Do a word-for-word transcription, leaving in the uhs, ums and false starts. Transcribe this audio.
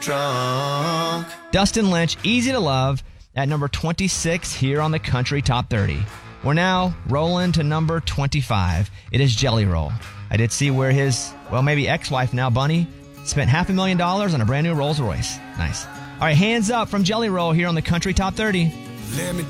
Drunk. Dustin Lynch, Easy to Love, at number twenty-six here on the Country Top thirty. We're now rolling to number twenty-five. It is Jelly Roll. I did see where his, well, maybe ex-wife now, Bunny, spent half a million dollars on a brand new Rolls Royce. Nice. All right, Hands Up from Jelly Roll here on the Country Top thirty. Let me